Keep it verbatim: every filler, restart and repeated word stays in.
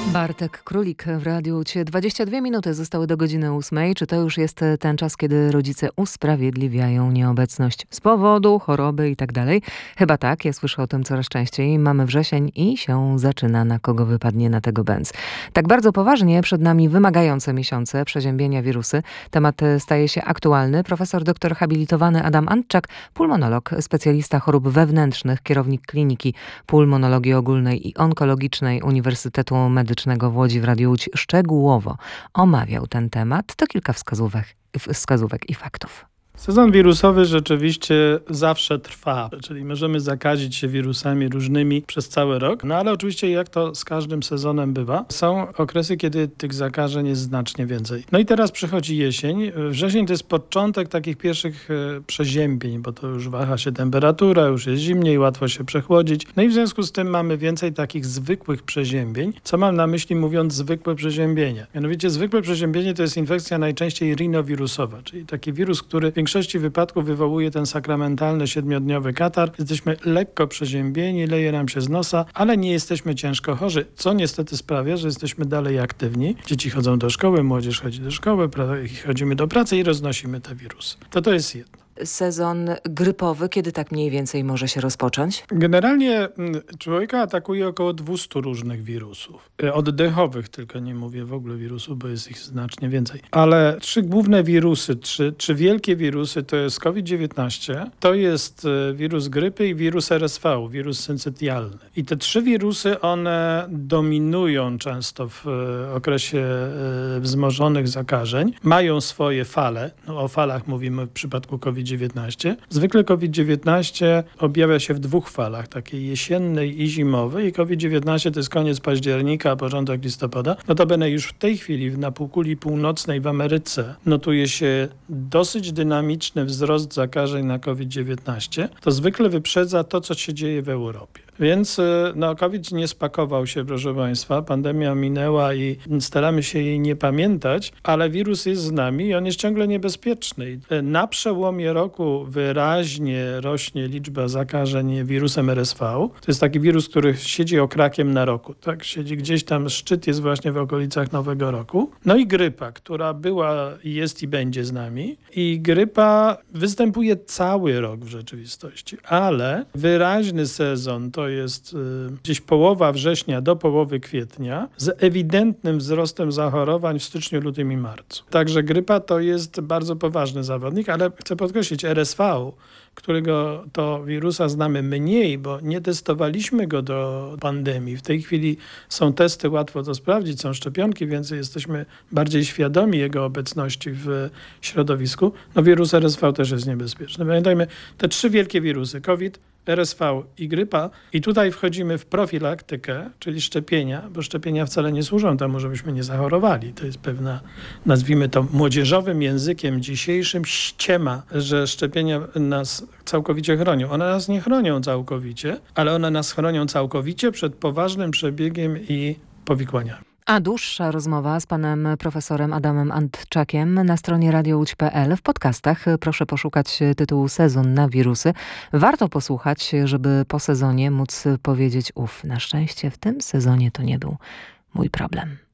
Bartek Królik w Radiu Łódź. dwadzieścia dwie minuty zostały do godziny ósmej. Czy to już jest ten czas, kiedy rodzice usprawiedliwiają nieobecność z powodu choroby i tak dalej? Chyba tak, ja słyszę o tym coraz częściej. Mamy wrzesień i się zaczyna, na kogo wypadnie, na tego bęc. Tak bardzo poważnie przed nami wymagające miesiące, przeziębienia, wirusy. Temat staje się aktualny. Profesor doktor habilitowany Adam Antczak, pulmonolog, specjalista chorób wewnętrznych, kierownik Kliniki Pulmonologii Ogólnej i Onkologicznej Uniwersytetu Medycznego w Łodzi w Radiu Łódź szczegółowo omawiał ten temat. To kilka wskazówek, wskazówek i faktów. Sezon wirusowy rzeczywiście zawsze trwa, czyli możemy zakazić się wirusami różnymi przez cały rok, no ale oczywiście jak to z każdym sezonem bywa, są okresy, kiedy tych zakażeń jest znacznie więcej. No i teraz przychodzi jesień. Wrzesień to jest początek takich pierwszych e, przeziębień, bo to już waha się temperatura, już jest zimniej, łatwo się przechłodzić. No i w związku z tym mamy więcej takich zwykłych przeziębień. Co mam na myśli mówiąc zwykłe przeziębienie? Mianowicie zwykłe przeziębienie to jest infekcja najczęściej rinowirusowa, czyli taki wirus, który w większości wypadków wywołuje ten sakramentalny siedmiodniowy katar. Jesteśmy lekko przeziębieni, leje nam się z nosa, ale nie jesteśmy ciężko chorzy, co niestety sprawia, że jesteśmy dalej aktywni. Dzieci chodzą do szkoły, młodzież chodzi do szkoły, chodzimy do pracy i roznosimy te wirusy. To to jest jedno. Sezon grypowy, kiedy tak mniej więcej może się rozpocząć? Generalnie człowieka atakuje około dwieście różnych wirusów. Oddechowych tylko, nie mówię w ogóle wirusów, bo jest ich znacznie więcej. Ale trzy główne wirusy, trzy, trzy wielkie wirusy to jest COVID dziewiętnaście, to jest wirus grypy i wirus R S V, wirus syncytialny. I te trzy wirusy, one dominują często w okresie wzmożonych zakażeń. Mają swoje fale. No, o falach mówimy w przypadku COVID dziewiętnaście. Zwykle COVID dziewiętnaście objawia się w dwóch falach, takiej jesiennej i zimowej. I COVID dziewiętnaście to jest koniec października, początek listopada. Notabene już w tej chwili na półkuli północnej w Ameryce notuje się dosyć dynamiczny wzrost zakażeń na COVID dziewiętnaście. To zwykle wyprzedza to, co się dzieje w Europie. Więc no, COVID nie spakował się, proszę Państwa. Pandemia minęła i staramy się jej nie pamiętać, ale wirus jest z nami i on jest ciągle niebezpieczny. Na przełomie roku wyraźnie rośnie liczba zakażeń wirusem R S V. To jest taki wirus, który siedzi okrakiem na roku. Tak? Siedzi gdzieś tam, szczyt jest właśnie w okolicach Nowego Roku. No i grypa, która była, jest i będzie z nami. I grypa występuje cały rok w rzeczywistości, ale wyraźny sezon to jest y, gdzieś połowa września do połowy kwietnia z ewidentnym wzrostem zachorowań w styczniu, lutym i marcu. Także grypa to jest bardzo poważny zawodnik, ale chcę podkreślić R S V, którego to wirusa znamy mniej, bo nie testowaliśmy go do pandemii. W tej chwili są testy, łatwo to sprawdzić, są szczepionki, więc jesteśmy bardziej świadomi jego obecności w środowisku. No wirus R S V też jest niebezpieczny. Pamiętajmy, te trzy wielkie wirusy, COVID, R S V i grypa. I tutaj wchodzimy w profilaktykę, czyli szczepienia, bo szczepienia wcale nie służą temu, żebyśmy nie zachorowali. To jest pewna, nazwijmy to młodzieżowym językiem dzisiejszym, ściema, że szczepienia nas całkowicie chronią. One nas nie chronią całkowicie, ale one nas chronią całkowicie przed poważnym przebiegiem i powikłaniami. A dłuższa rozmowa z panem profesorem Adamem Antczakiem na stronie radio łódź kropka p l. W podcastach proszę poszukać tytułu Sezon na wirusy. Warto posłuchać, żeby po sezonie móc powiedzieć: uf, na szczęście w tym sezonie to nie był mój problem.